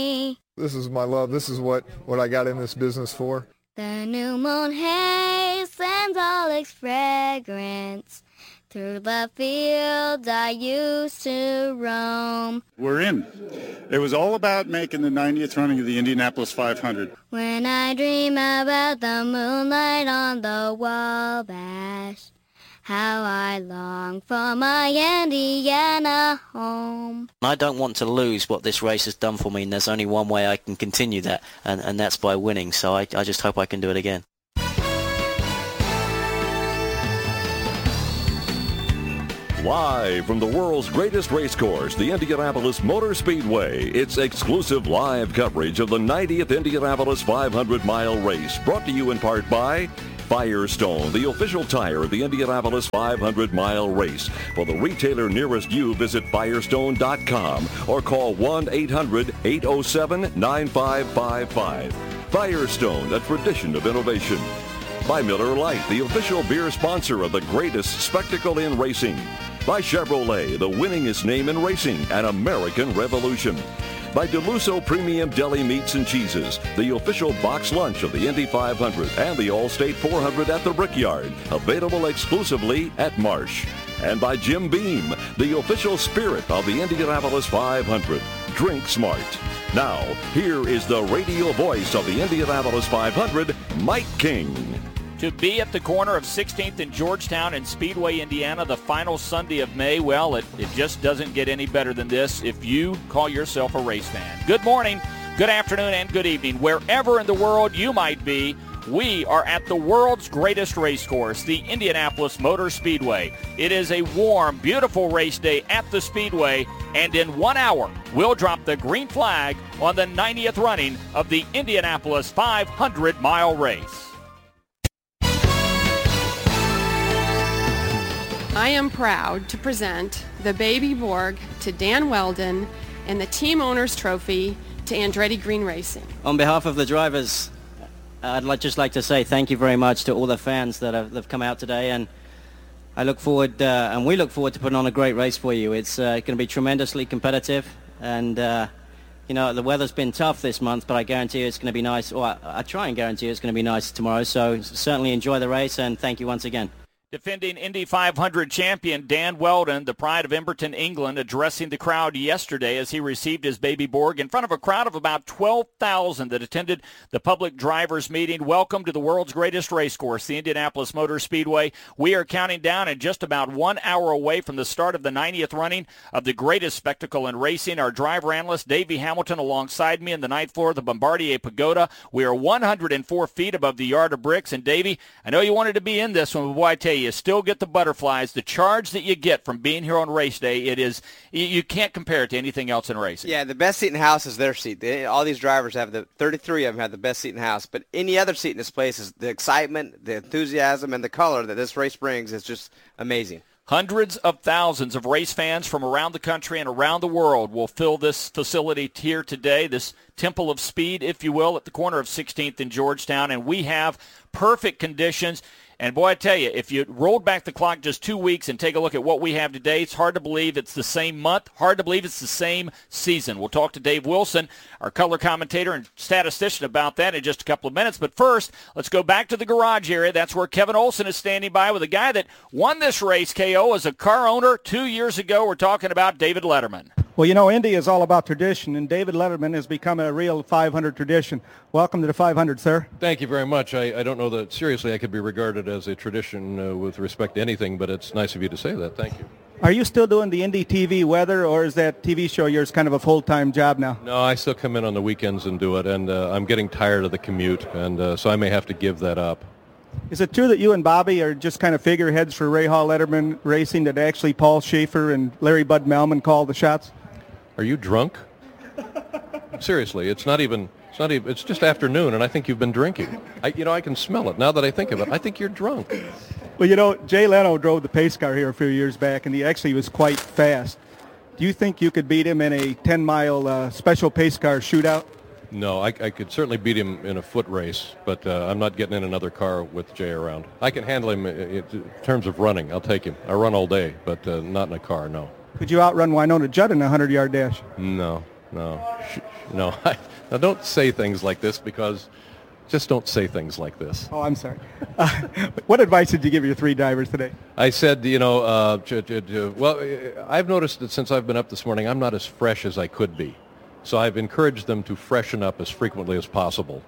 This is my love. This is what I got in this business for. The new moon haze sends all its fragrance through the fields I used to roam. We're in. It was all about making the 90th running of the Indianapolis 500. When I dream about the moonlight on the Wabash, how I long for my Indiana home. I don't want to lose what this race has done for me, and there's only one way I can continue that, and that's by winning. So I just hope I can do it again. Live from the world's greatest race course, the Indianapolis Motor Speedway, it's exclusive live coverage of the 90th Indianapolis 500-mile race, brought to you in part by Firestone, the official tire of the Indianapolis 500-mile race. For the retailer nearest you, visit Firestone.com or call 1-800-807-9555. Firestone, a tradition of innovation. By Miller Lite, the official beer sponsor of the greatest spectacle in racing. By Chevrolet, the winningest name in racing, an American revolution. By DeLusso Premium Deli Meats and Cheeses, the official box lunch of the Indy 500 and the Allstate 400 at the Brickyard, available exclusively at Marsh. And by Jim Beam, the official spirit of the Indianapolis 500. Drink smart. Now, here is the radio voice of the Indianapolis 500, Mike King. To be at the corner of 16th and Georgetown in Speedway, Indiana, the final Sunday of May, well, it just doesn't get any better than this if you call yourself a race fan. Good morning, good afternoon, and good evening. Wherever in the world you might be, we are at the world's greatest race course, the Indianapolis Motor Speedway. It is a warm, beautiful race day at the Speedway, and in 1 hour, we'll drop the green flag on the 90th running of the Indianapolis 500-mile race. I am proud to present the Baby Borg to Dan Weldon and the Team Owners Trophy to Andretti Green Racing. On behalf of the drivers, I'd just like to say thank you very much to all the fans that have come out today, and I look forward, and we look forward to putting on a great race for you. It's going to be tremendously competitive, and you know, the weather's been tough this month, but I guarantee you it's going to be nice. Or I try and guarantee you it's going to be nice tomorrow. So certainly enjoy the race, and thank you once again. Defending Indy 500 champion Dan Weldon, the pride of Emberton, England, addressing the crowd yesterday as he received his Baby Borg in front of a crowd of about 12,000 that attended the public drivers meeting. Welcome to the world's greatest race course, the Indianapolis Motor Speedway. We are counting down and just about 1 hour away from the start of the 90th running of the greatest spectacle in racing. Our driver analyst, Davey Hamilton, alongside me in the ninth floor of the Bombardier Pagoda. We are 104 feet above the Yard of Bricks. And Davey, I know you wanted to be in this one, but boy, I tell you, you still get the butterflies. The charge that you get from being here on race day, it is, you can't compare it to anything else in racing. Yeah, the best seat in the house is their seat. All these drivers have 33 of them have the best seat in the house. But any other seat in this place is the excitement, the enthusiasm, and the color that this race brings is just amazing. Hundreds of thousands of race fans from around the country and around the world will fill this facility here today, this Temple of Speed, if you will, at the corner of 16th and Georgetown. And we have perfect conditions. And boy, I tell you, if you rolled back the clock just 2 weeks and take a look at what we have today, it's hard to believe it's the same month, hard to believe it's the same season. We'll talk to Dave Wilson, our color commentator and statistician, about that in just a couple of minutes. But first, let's go back to the garage area. That's where Kevin Olson is standing by with a guy that won this race, KO, as a car owner 2 years ago. We're talking about David Letterman. Well, you know, Indy is all about tradition, and David Letterman has become a real 500 tradition. Welcome to the 500, sir. Thank you very much. I don't know that, seriously, I could be regarded as a tradition with respect to anything, but it's nice of you to say that. Thank you. Are you still doing the Indy TV weather, or is that TV show yours kind of a full-time job now? No, I still come in on the weekends and do it, and I'm getting tired of the commute, and so I may have to give that up. Is it true that you and Bobby are just kind of figureheads for Ray Hall Letterman Racing, that actually Paul Schaefer and Larry Bud Melman call the shots? Are you drunk? Seriously, it's just afternoon, and I think you've been drinking. I can smell it. Now that I think of it, I think you're drunk. Well, you know, Jay Leno drove the pace car here a few years back, and he actually was quite fast. Do you think you could beat him in a 10-mile special pace car shootout? No, I could certainly beat him in a foot race, but I'm not getting in another car with Jay around. I can handle him in terms of running. I'll take him. I run all day, but not in a car, no. Could you outrun Winona Judd in a 100-yard dash? No. No. No. Now, don't say things like this because just don't say things like this. Oh, I'm sorry. What advice did you give your 3 drivers today? I said, well, I've noticed that since I've been up this morning, I'm not as fresh as I could be. So I've encouraged them to freshen up as frequently as possible.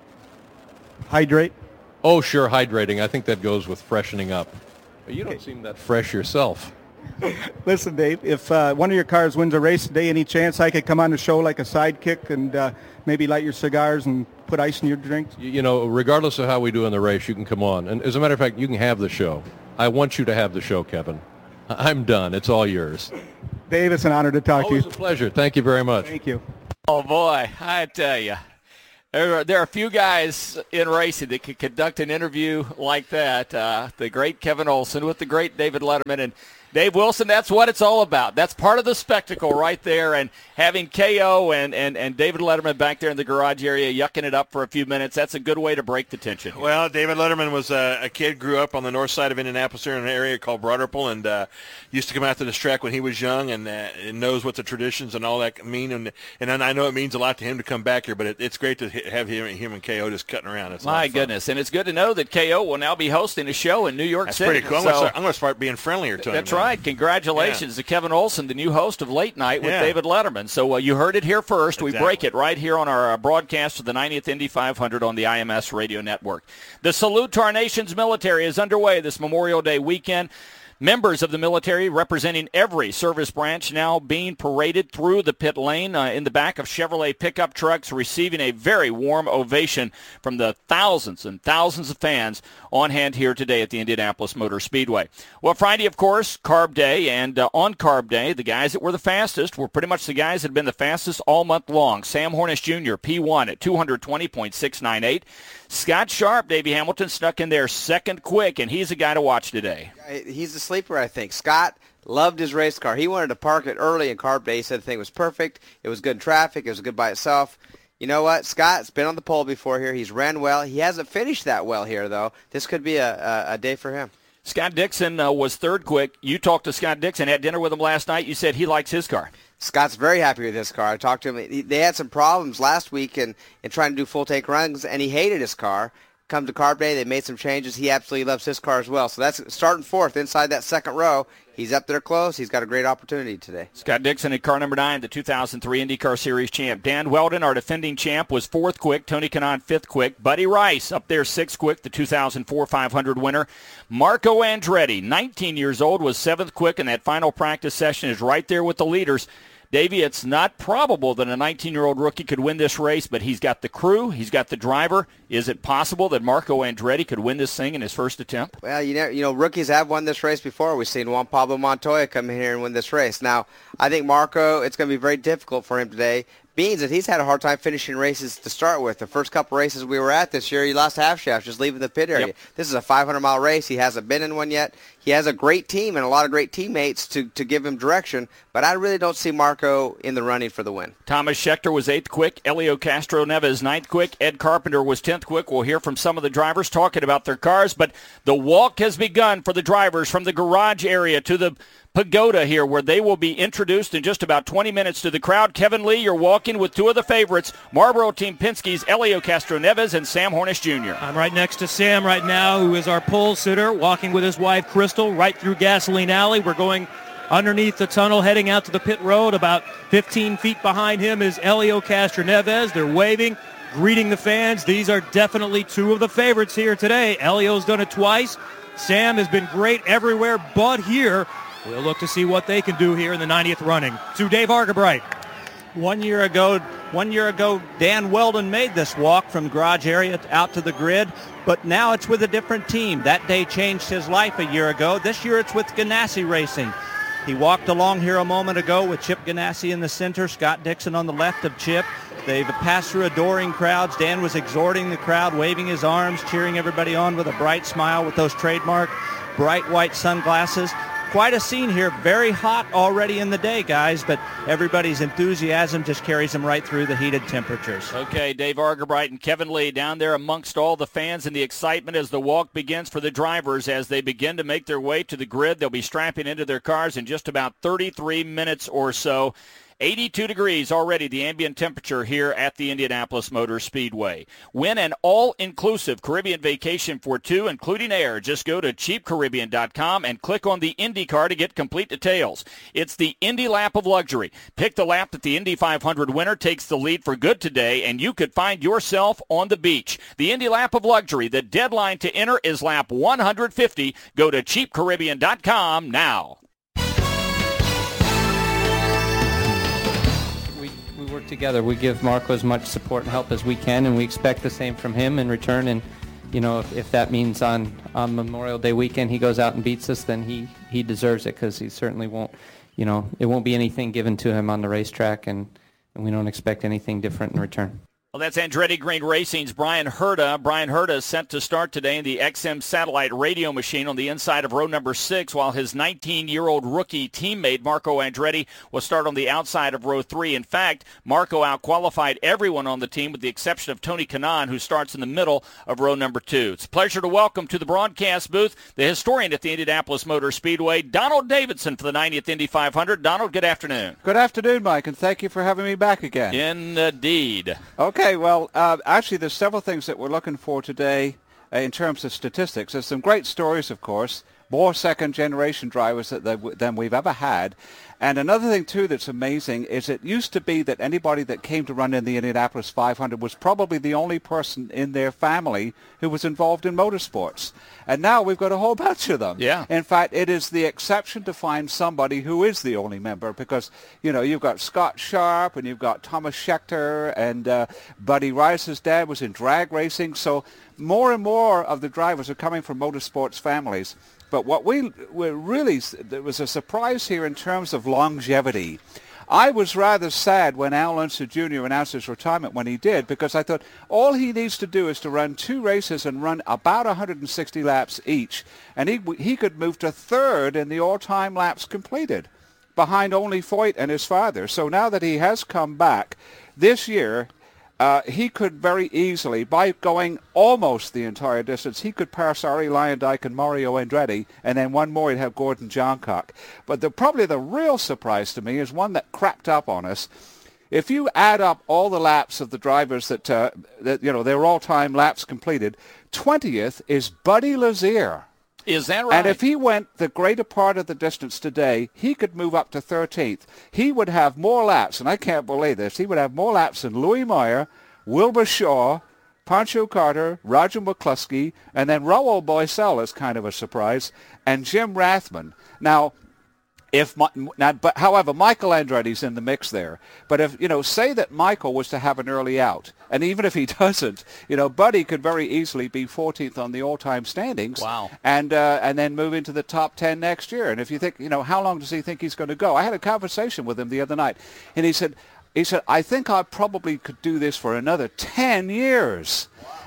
Hydrate? Oh, sure, hydrating. I think that goes with freshening up. But you don't seem that fresh yourself. Listen, Dave, if one of your cars wins a race today, any chance I could come on the show like a sidekick and maybe light your cigars and put ice in your drinks? Regardless of how we do in the race, you can come on. And as a matter of fact, you can have the show. I want you to have the show, Kevin. I'm done. It's all yours. Dave, it's an honor to talk to you. Always a pleasure. Thank you very much. Thank you. Oh, boy, I tell you. There are a few guys in racing that could conduct an interview like that. The great Kevin Olson with the great David Letterman. And Dave Wilson, that's what it's all about. That's part of the spectacle right there. And having KO and David Letterman back there in the garage area yucking it up for a few minutes, that's a good way to break the tension. Well, David Letterman was a kid, grew up on the north side of Indianapolis here in an area called Broad Ripple, and used to come out to this track when he was young and knows what the traditions and all that mean. And I know it means a lot to him to come back here, but it's great to have him and KO just cutting around. It's my goodness. And it's good to know that KO will now be hosting a show in New York City. That's pretty cool. I'm going to start being friendlier to him. That's right. Congratulations to Kevin Olson, the new host of Late Night with David Letterman. So you heard it here first. Exactly. We break it right here on our broadcast of the 90th Indy 500 on the IMS Radio Network. The salute to our nation's military is underway this Memorial Day weekend. Members of the military representing every service branch now being paraded through the pit lane in the back of Chevrolet pickup trucks, receiving a very warm ovation from the thousands and thousands of fans on hand here today at the Indianapolis Motor Speedway. Well, Friday, of course, Carb Day, and on Carb Day, the guys that were the fastest were pretty much the guys that had been the fastest all month long. Sam Hornish Jr., P1 at 220.698. Scott Sharp, Davey Hamilton, snuck in there second quick, and he's a guy to watch today. He's the sleeper, I think. Scott loved his race car. He wanted to park it early in Carb Day. He said the thing was perfect. It was good in traffic. It was good by itself. You know what? Scott's been on the pole before here. He's ran well. He hasn't finished that well here, though. This could be a day for him. Scott Dixon was third quick. You talked to Scott Dixon, had dinner with him last night. You said he likes his car. Scott's very happy with his car. I talked to him. They had some problems last week in trying to do full tank runs, and he hated his car. Come to Carb Day, they made some changes. He absolutely loves his car as well. So that's starting fourth inside that second row. He's up there close. He's got a great opportunity today. Scott Dixon at car number 9, the 2003 IndyCar Series champ. Dan Weldon, our defending champ, was fourth quick. Tony Kanaan, fifth quick. Buddy Rice up there sixth quick, the 2004 500 winner. Marco Andretti, 19 years old, was seventh quick, and that final practice session is right there with the leaders. Davey, it's not probable that a 19-year-old rookie could win this race, but he's got the crew, he's got the driver. Is it possible that Marco Andretti could win this thing in his first attempt? Well, you know, rookies have won this race before. We've seen Juan Pablo Montoya come in here and win this race. Now, I think Marco, it's going to be very difficult for him today. Means that he's had a hard time finishing races to start with. The first couple races we were at this year, he lost half shaft just leaving the pit area. Yep. This is a 500-mile race. He hasn't been in one yet. He has a great team and a lot of great teammates to give him direction, but I really don't see Marco in the running for the win. Thomas Schechter was 8th quick. Elio Castro Neves 9th quick. Ed Carpenter was 10th quick. We'll hear from some of the drivers talking about their cars, but the walk has begun for the drivers from the garage area to the pagoda here, where they will be introduced in just about 20 minutes to the crowd. Kevin Lee, you're walking with two of the favorites, Marlboro Team Penske's Elio Castro Neves and Sam Hornish Jr. I'm right next to Sam right now, who is our pole sitter, walking with his wife Crystal right through Gasoline Alley. We're going underneath the tunnel, heading out to the pit road. About 15 feet behind him is Elio Castro Neves. They're waving, greeting the fans. These are definitely two of the favorites here today. Elio's done it twice. Sam has been great everywhere but here. We'll look to see what they can do here in the 90th running. To Dave Argabright. 1 year ago, Dan Weldon made this walk from garage area out to the grid, but now it's with a different team. That day changed his life a year ago. This year it's with Ganassi Racing. He walked along here a moment ago with Chip Ganassi in the center, Scott Dixon on the left of Chip. They've passed through adoring crowds. Dan was exhorting the crowd, waving his arms, cheering everybody on with a bright smile with those trademark bright white sunglasses. Quite a scene here. Very hot already in the day, guys, but everybody's enthusiasm just carries them right through the heated temperatures. Okay, Dave Argabright and Kevin Lee down there amongst all the fans and the excitement as the walk begins for the drivers as they begin to make their way to the grid. They'll be strapping into their cars in just about 33 minutes or so. 82 degrees already, the ambient temperature here at the Indianapolis Motor Speedway. Win an all-inclusive Caribbean vacation for two, including air. Just go to cheapcaribbean.com and click on the IndyCar to get complete details. It's the Indy Lap of Luxury. Pick the lap that the Indy 500 winner takes the lead for good today, and you could find yourself on the beach. The Indy Lap of Luxury. The deadline to enter is lap 150. Go to cheapcaribbean.com now. We work together. We give Marco as much support and help as we can, and we expect the same from him in return. And you know, if that means on Memorial Day weekend he goes out and beats us, then he deserves it, because he certainly won't. You know, it won't be anything given to him on the racetrack, and we don't expect anything different in return. Well, that's Andretti Green Racing's Brian Herta. Brian Herta is set to start today in the XM satellite radio machine on the inside of row number 6, while his 19-year-old rookie teammate, Marco Andretti, will start on the outside of row 3. In fact, Marco outqualified everyone on the team with the exception of Tony Kanaan, who starts in the middle of row number 2. It's a pleasure to welcome to the broadcast booth the historian at the Indianapolis Motor Speedway, Donald Davidson, for the 90th Indy 500. Donald, good afternoon. Good afternoon, Mike, and thank you for having me back again. Indeed. Okay, well, actually, there's several things that we're looking for today in terms of statistics. There's some great stories, of course, more second-generation drivers than we've ever had. And another thing, too, that's amazing is it used to be that anybody that came to run in the Indianapolis 500 was probably the only person in their family who was involved in motorsports. And now we've got a whole bunch of them. Yeah. In fact, it is the exception to find somebody who is the only member, because, you know, you've got Scott Sharp and you've got Thomas Schechter, and Buddy Rice's dad was in drag racing. So more and more of the drivers are coming from motorsports families. But what there was a surprise here in terms of longevity. I was rather sad when Al Unser Jr. announced his retirement when he did, because I thought all he needs to do is to run 2 races and run about 160 laps each, and he could move to 3rd in the all-time laps completed, behind only Foyt and his father. So now that he has come back this year, he could very easily, by going almost the entire distance, he could pass Arie Luyendyk and Mario Andretti, and then one more he'd have Gordon Johncock. But probably the real surprise to me is one that crept up on us. If you add up all the laps of the drivers that their all-time laps completed, 20th is Buddy Lazier. Is that right? And if he went the greater part of the distance today, he could move up to 13th. He would have more laps, and I can't believe this, he would have more laps than Louis Meyer, Wilbur Shaw, Pancho Carter, Roger McCluskey, and then Raul Boesel is kind of a surprise, and Jim Rathman. Now, however, Michael Andretti's in the mix there. But if, say that Michael was to have an early out, and even if he doesn't, Buddy could very easily be 14th on the all-time standings. Wow. And then move into the top 10 next year. And if you think, how long does he think he's going to go? I had a conversation with him the other night, and he said, I think I probably could do this for another 10 years.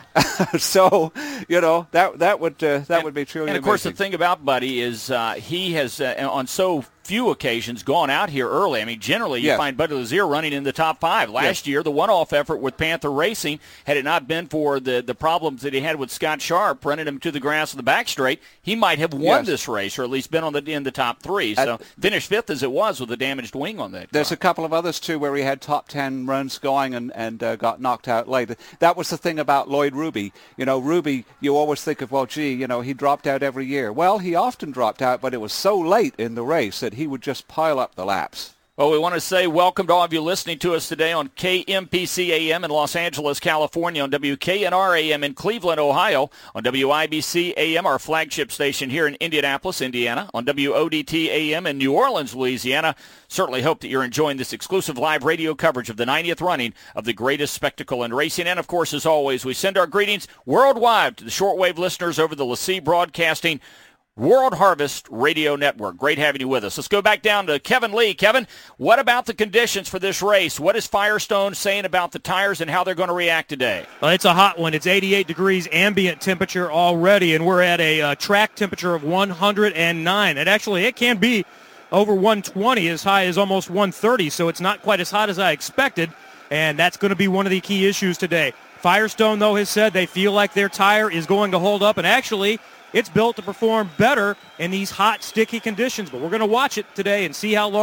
So, that would be truly And, of course, amazing. the thing about Buddy is he has, on so few occasions, gone out here early. I mean, generally, you find Buddy Lazier running in the top 5. Last year, the one-off effort with Panther Racing, had it not been for the problems that he had with Scott Sharp running him to the grass of the back straight, he might have won this race, or at least been in the top 3. So, finished 5th as it was with a damaged wing on that. There's a couple of others, too, where he had top 10 runs going and got knocked out late. That was the thing about Lloyd Ruby. Ruby, you always think of, he dropped out every year. Well, he often dropped out, but it was so late in the race that he would just pile up the laps. Well, we want to say welcome to all of you listening to us today on KMPC AM in Los Angeles, California, on WKNR AM in Cleveland, Ohio, on WIBC AM, our flagship station here in Indianapolis, Indiana, on WODT AM in New Orleans, Louisiana. Certainly hope that you're enjoying this exclusive live radio coverage of the 90th running of the greatest spectacle in racing. And, of course, as always, we send our greetings worldwide to the shortwave listeners over the LaCie Broadcasting World Harvest Radio Network. Great having you with us. Let's go back down to Kevin Lee. Kevin, what about the conditions for this race? What is Firestone saying about the tires and how they're going to react today? Well, it's a hot one. It's 88 degrees ambient temperature already, and we're at a track temperature of 109. And actually, it can be over 120, as high as almost 130, so it's not quite as hot as I expected, and that's going to be one of the key issues today. Firestone, though, has said they feel like their tire is going to hold up, and actually it's built to perform better in these hot, sticky conditions. But we're going to watch it today and see how long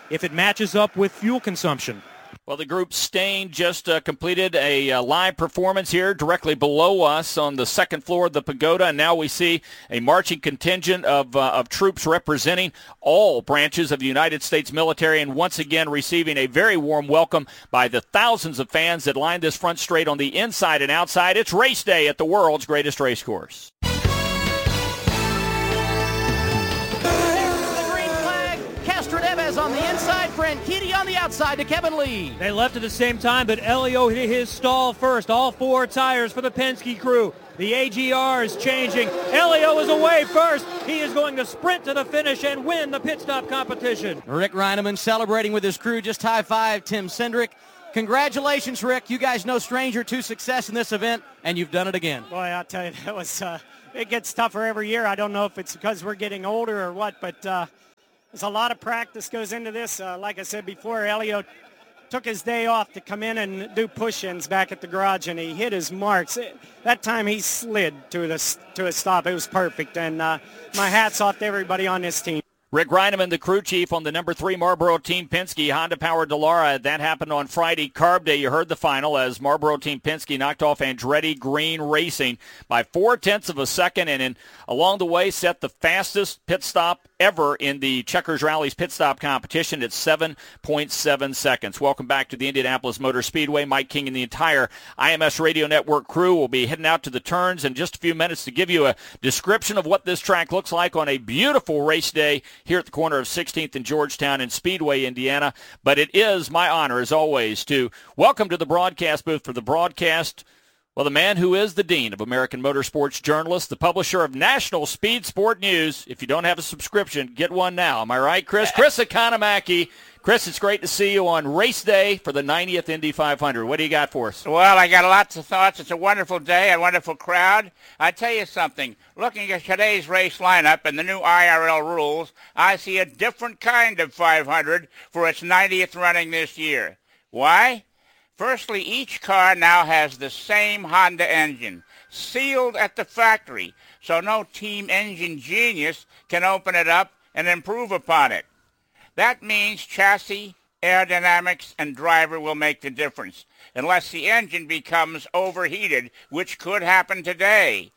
if it matches up with fuel consumption. Well, the group Stain just completed a live performance here directly below us on the second floor of the pagoda, and now we see a marching contingent of troops representing all branches of the United States military, and once again receiving a very warm welcome by the thousands of fans that line this front straight on the inside and outside. It's race day at the world's greatest race course. On the inside, Franchitti on the outside to Kevin Lee. They left at the same time, but Elio hit his stall first. All 4 tires for the Penske crew. The AGR is changing. Elio is away first. He is going to sprint to the finish and win the pit stop competition. Rick Reineman celebrating with his crew. Just high-five Tim Cindric. Congratulations, Rick. You guys no stranger to success in this event, and you've done it again. Boy, I'll tell you, that was it gets tougher every year. I don't know if it's because we're getting older or what, but there's a lot of practice goes into this. Like I said before, Elio took his day off to come in and do push-ins back at the garage, and he hit his marks. That time he slid to a stop. It was perfect, and my hat's off to everybody on this team. Rick Reineman, the crew chief on the number 3 Marlboro Team Penske Honda-powered Dallara. That happened on Friday, Carb Day. You heard the final as Marlboro Team Penske knocked off Andretti Green Racing by 0.4 of a second, and along the way set the fastest pit stop ever in the Checkers Rally's pit stop competition at 7.7 seconds. Welcome back to the Indianapolis Motor Speedway. Mike King and the entire IMS Radio Network crew will be heading out to the turns in just a few minutes to give you a description of what this track looks like on a beautiful race day here at the corner of 16th and Georgetown in Speedway, Indiana. But it is my honor, as always, to welcome to the broadcast booth for the broadcast, well, the man who is the dean of American Motorsports Journalists, the publisher of National Speed Sport News. If you don't have a subscription, get one now. Am I right, Chris? Chris Economaki. Chris, it's great to see you on race day for the 90th Indy 500. What do you got for us? Well, I got lots of thoughts. It's a wonderful day, a wonderful crowd. I tell you something. Looking at today's race lineup and the new IRL rules, I see a different kind of 500 for its 90th running this year. Why? Firstly, each car now has the same Honda engine, sealed at the factory, so no team engine genius can open it up and improve upon it. That means chassis, aerodynamics, and driver will make the difference, unless the engine becomes overheated, which could happen today.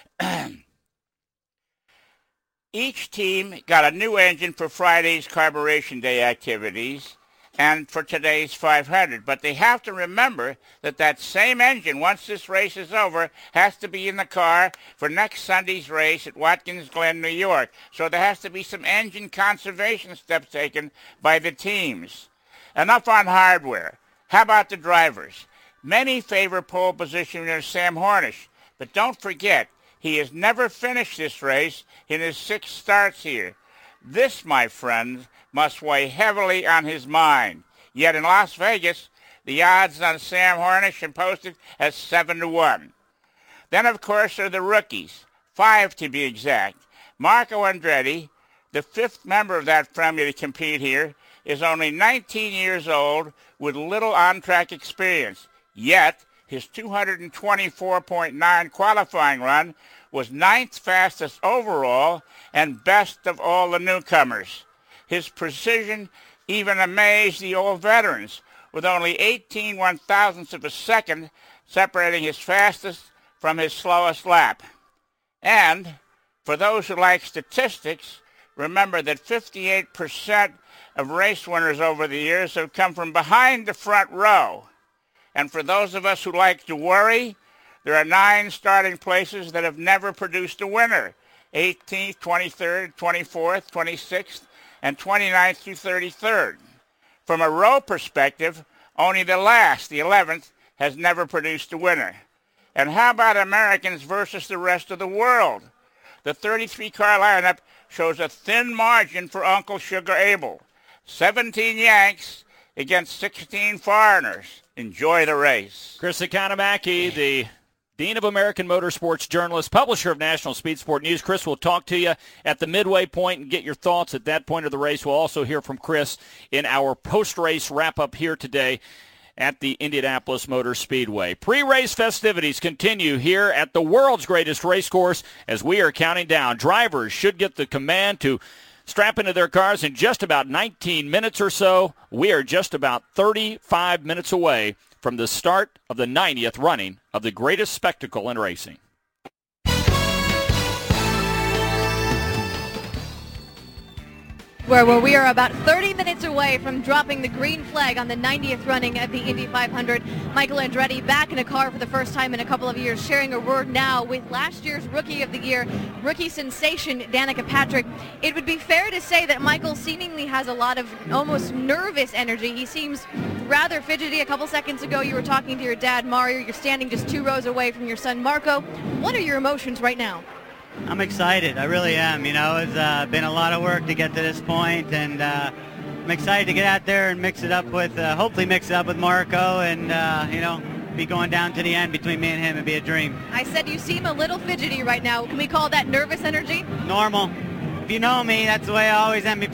Each team got a new engine for Friday's Carburation Day activities and for today's 500. But they have to remember that that same engine, once this race is over, has to be in the car for next Sunday's race at Watkins Glen, New York. So there has to be some engine conservation steps taken by the teams. Enough on hardware. How about the drivers? Many favor pole position winner Sam Hornish, but don't forget, he has never finished this race in his 6 starts here. This, my friends, must weigh heavily on his mind. Yet in Las Vegas, the odds on Sam Hornish are posted as 7-1. Then, of course, are the rookies, 5 to be exact. Marco Andretti, the 5th member of that family to compete here, is only 19 years old with little on-track experience. Yet, his 224.9 qualifying run was 9th fastest overall and best of all the newcomers. His precision even amazed the old veterans, with only 18 one-thousandths of a second separating his fastest from his slowest lap. And for those who like statistics, remember that 58% of race winners over the years have come from behind the front row. And for those of us who like to worry, there are 9 starting places that have never produced a winner: 18th, 23rd, 24th, 26th, and 29th through 33rd. From a row perspective, only the last, the 11th, has never produced a winner. And how about Americans versus the rest of the world? The 33-car lineup shows a thin margin for Uncle Sugar Abel. 17 Yanks against 16 foreigners. Enjoy the race. Chris Economaki, the Dean of American Motorsports Journalist, publisher of National Speed Sport News. Chris will talk to you at the midway point and get your thoughts at that point of the race. We'll also hear from Chris in our post-race wrap-up here today at the Indianapolis Motor Speedway. Pre-race festivities continue here at the world's greatest race course as we are counting down. Drivers should get the command to strap into their cars in just about 19 minutes or so. We are just about 35 minutes away from the start of the 90th running of the greatest spectacle in racing. Where we are about 30 minutes away from dropping the green flag on the 90th running of the Indy 500. Michael Andretti back in a car for the first time in a couple of years, sharing a word now with last year's Rookie of the Year, rookie sensation Danica Patrick. It would be fair to say that Michael seemingly has a lot of almost nervous energy. He seems rather fidgety. A couple seconds ago you were talking to your dad, Mario. You're standing just 2 rows away from your son, Marco. What are your emotions right now? I'm excited. I really am. You know, it's been a lot of work to get to this point, and I'm excited to get out there and mix it up with, hopefully mix it up with Marco, and you know, be going down to the end between me and him and be a dream. I said you seem a little fidgety right now. Can we call that nervous energy? Normal. If you know me, that's the way I always am.